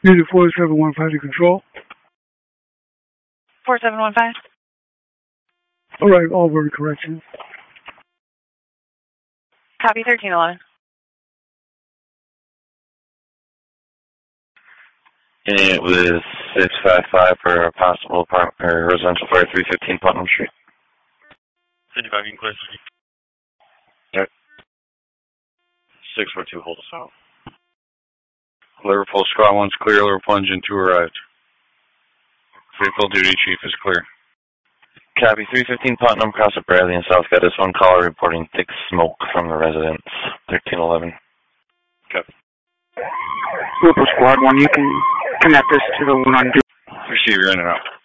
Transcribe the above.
Unit 4715 to control. 4715. All right, all word corrections. Copy 1311. Unit with 655 for a possible apartment or residential fire 315 Putnam Street. 55 in clear. Yep. 642, hold us out. Liverpool squad 1's clear, Liverpool engine 2 arrived. Vehicle duty chief is clear. Copy 315 Putnam, across at Bradley and South Gaddis. One caller reporting thick smoke from the residence. 1311. Copy. Liverpool squad 1, you can connect this to the one on duty. Receive, you're in and out.